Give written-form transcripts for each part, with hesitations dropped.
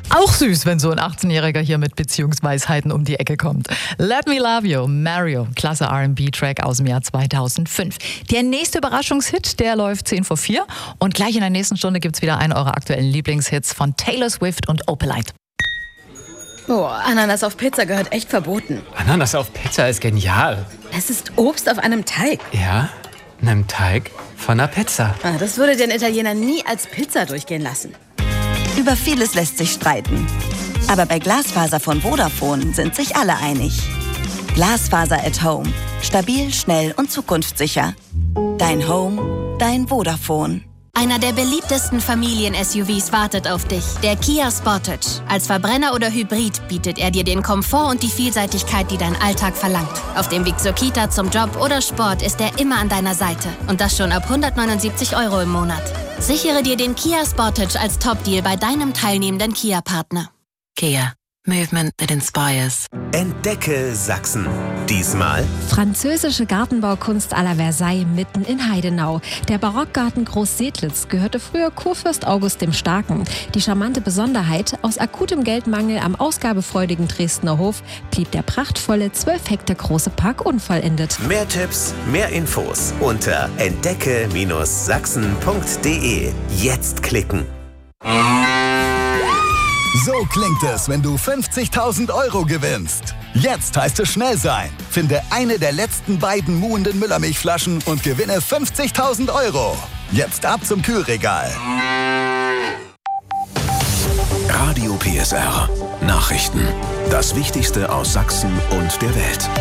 Auch süß, wenn so ein 18-Jähriger hier mit Beziehungsweisheiten um die Ecke kommt. Let Me Love You, Mario, klasse R&B-Track aus dem Jahr 2005. Der nächste Überraschungshit, der läuft 4:10 und gleich in der nächsten Stunde gibt's wieder einen eurer aktuellen Lieblingshits von Taylor Swift und Opalite. Oh, Ananas auf Pizza gehört echt verboten. Ananas auf Pizza ist genial. Es ist Obst auf einem Teig. Ja, einem Teig von einer Pizza. Das würde den Italiener nie als Pizza durchgehen lassen. Über vieles lässt sich streiten. Aber bei Glasfaser von Vodafone sind sich alle einig. Glasfaser at Home. Stabil, schnell und zukunftssicher. Dein Home, dein Vodafone. Einer der beliebtesten Familien-SUVs wartet auf dich, der Kia Sportage. Als Verbrenner oder Hybrid bietet er dir den Komfort und die Vielseitigkeit, die dein Alltag verlangt. Auf dem Weg zur Kita, zum Job oder Sport ist er immer an deiner Seite. Und das schon ab 179 € im Monat. Sichere dir den Kia Sportage als Top-Deal bei deinem teilnehmenden Kia-Partner. Kia. Movement that inspires. Entdecke Sachsen. Diesmal französische Gartenbaukunst à la Versailles mitten in Heidenau. Der Barockgarten Groß-Sedlitz gehörte früher Kurfürst August dem Starken. Die charmante Besonderheit, aus akutem Geldmangel am ausgabefreudigen Dresdner Hof blieb der prachtvolle 12 Hektar große Park unvollendet. mehr Tipps, mehr Infos unter entdecke-sachsen.de. Jetzt klicken. So klingt es, wenn du 50.000 € gewinnst. Jetzt heißt es schnell sein. Finde eine der letzten beiden muhenden Müllermilchflaschen und gewinne 50.000 €. Jetzt ab zum Kühlregal. Radio PSR. Nachrichten. Das Wichtigste aus Sachsen und der Welt.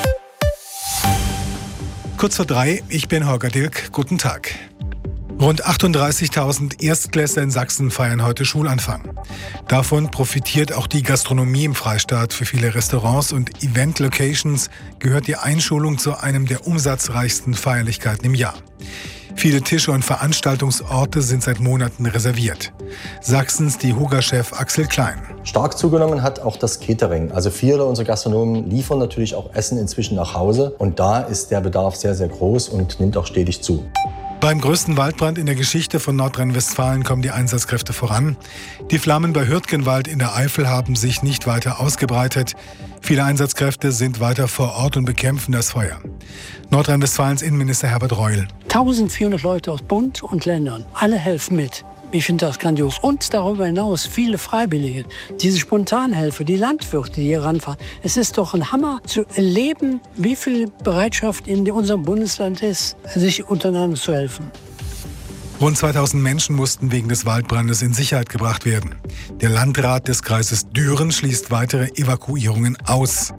Kurz vor 3, ich bin Holger Dilk. Guten Tag. Rund 38.000 Erstklässler in Sachsen feiern heute Schulanfang. Davon profitiert auch die Gastronomie im Freistaat. Für viele Restaurants und Event-Locations gehört die Einschulung zu einem der umsatzreichsten Feierlichkeiten im Jahr. Viele Tische und Veranstaltungsorte sind seit Monaten reserviert. Sachsens DEHOGA-Chef Axel Klein. Stark zugenommen hat auch das Catering. Also viele unserer Gastronomen liefern natürlich auch Essen inzwischen nach Hause. Und da ist der Bedarf sehr, sehr groß und nimmt auch stetig zu. Beim größten Waldbrand in der Geschichte von Nordrhein-Westfalen kommen die Einsatzkräfte voran. Die Flammen bei Hürtgenwald in der Eifel haben sich nicht weiter ausgebreitet. Viele Einsatzkräfte sind weiter vor Ort und bekämpfen das Feuer. Nordrhein-Westfalens Innenminister Herbert Reul. 1400 Leute aus Bund und Ländern, alle helfen mit. Ich finde das grandios. Und darüber hinaus viele Freiwillige, diese Spontanhelfer, die Landwirte, die hier ranfahren. Es ist doch ein Hammer zu erleben, wie viel Bereitschaft in unserem Bundesland ist, sich untereinander zu helfen. Rund 2000 Menschen mussten wegen des Waldbrandes in Sicherheit gebracht werden. Der Landrat des Kreises Düren schließt weitere Evakuierungen aus.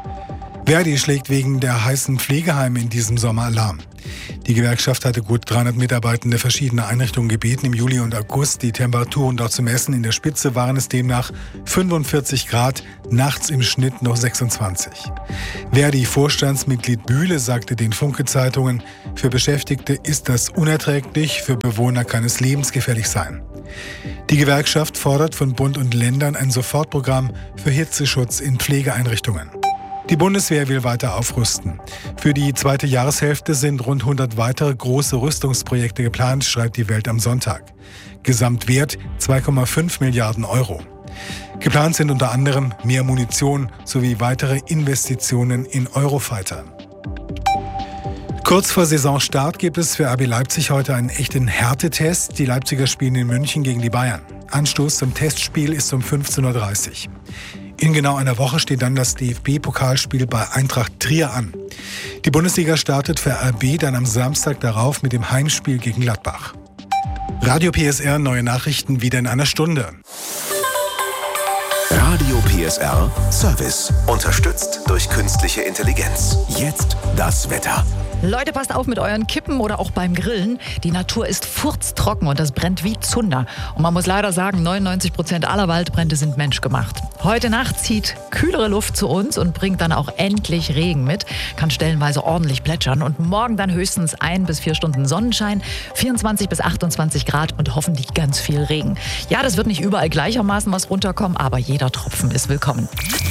Verdi schlägt wegen der heißen Pflegeheime in diesem Sommer Alarm. Die Gewerkschaft hatte gut 300 Mitarbeitende verschiedener Einrichtungen gebeten, im Juli und August die Temperaturen dort zu messen. In der Spitze waren es demnach 45 Grad, nachts im Schnitt noch 26. Verdi-Vorstandsmitglied Bühle sagte den Funke-Zeitungen, für Beschäftigte ist das unerträglich, für Bewohner kann es lebensgefährlich sein. Die Gewerkschaft fordert von Bund und Ländern ein Sofortprogramm für Hitzeschutz in Pflegeeinrichtungen. Die Bundeswehr will weiter aufrüsten. Für die zweite Jahreshälfte sind rund 100 weitere große Rüstungsprojekte geplant, schreibt die Welt am Sonntag. Gesamtwert 2,5 Milliarden €. Geplant sind unter anderem mehr Munition sowie weitere Investitionen in Eurofighter. Kurz vor Saisonstart gibt es für RB Leipzig heute einen echten Härtetest. Die Leipziger spielen in München gegen die Bayern. Anstoß zum Testspiel ist um 15:30 Uhr. In genau einer Woche steht dann das DFB-Pokalspiel bei Eintracht Trier an. Die Bundesliga startet für RB dann am Samstag darauf mit dem Heimspiel gegen Gladbach. Radio PSR, neue Nachrichten wieder in einer Stunde. Radio PSR Service. Unterstützt durch künstliche Intelligenz. Jetzt das Wetter. Leute, passt auf mit euren Kippen oder auch beim Grillen. Die Natur ist furztrocken und das brennt wie Zunder. Und man muss leider sagen, 99% aller Waldbrände sind menschgemacht. Heute Nacht zieht kühlere Luft zu uns und bringt dann auch endlich Regen mit. Kann stellenweise ordentlich plätschern. Und morgen dann höchstens 1 bis 4 Stunden Sonnenschein, 24 bis 28 Grad und hoffentlich ganz viel Regen. Ja, das wird nicht überall gleichermaßen was runterkommen, aber jeder Tropfen ist willkommen.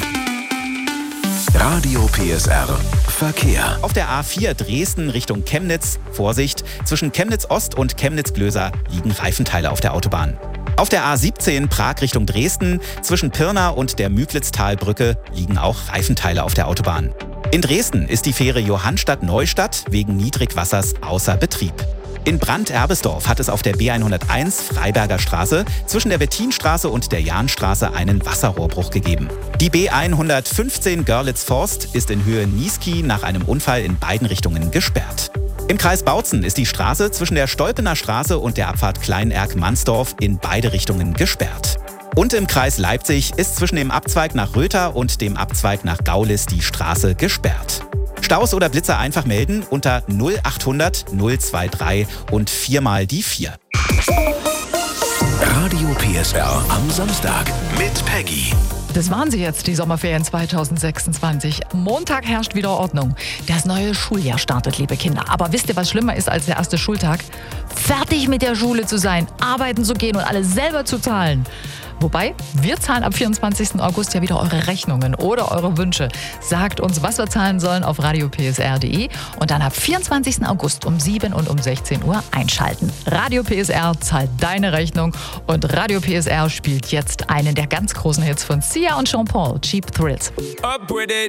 Radio PSR Verkehr. Auf der A4 Dresden Richtung Chemnitz, Vorsicht, zwischen Chemnitz Ost und Chemnitz-Glöser liegen Reifenteile auf der Autobahn. Auf der A17 Prag Richtung Dresden zwischen Pirna und der Müglitztalbrücke liegen auch Reifenteile auf der Autobahn. In Dresden ist die Fähre Johannstadt-Neustadt wegen Niedrigwassers außer Betrieb. In Brandt-Erbesdorf hat es auf der B101 Freiberger Straße zwischen der Wettinstraße und der Jahnstraße einen Wasserrohrbruch gegeben. Die B115 Görlitz-Forst ist in Höhe Niesky nach einem Unfall in beiden Richtungen gesperrt. Im Kreis Bautzen ist die Straße zwischen der Stolpener Straße und der Abfahrt Kleinerk-Mansdorf in beide Richtungen gesperrt. Und im Kreis Leipzig ist zwischen dem Abzweig nach Röther und dem Abzweig nach Gaulis die Straße gesperrt. Staus oder Blitzer einfach melden unter 0800 023 und 4 mal die 4. Radio PSR am Samstag mit Peggy. Das waren sie jetzt, die Sommerferien 2026. Montag herrscht wieder Ordnung. Das neue Schuljahr startet, liebe Kinder. Aber wisst ihr, was schlimmer ist als der erste Schultag? Fertig mit der Schule zu sein, arbeiten zu gehen und alles selber zu zahlen. Wobei, wir zahlen ab 24. August ja wieder eure Rechnungen oder eure Wünsche. Sagt uns, was wir zahlen sollen auf radiopsr.de und dann ab 24. August um 7 und um 16 Uhr einschalten. Radio PSR zahlt deine Rechnung und Radio PSR spielt jetzt einen der ganz großen Hits von Sia und Jean Paul, Cheap Thrills. Up with it.